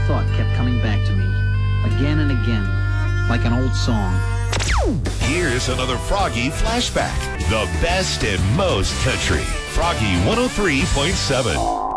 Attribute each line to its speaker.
Speaker 1: thought kept coming back to me, again and again, like an old song.
Speaker 2: Here's another Froggy flashback. The best and most country. Froggy 103.7.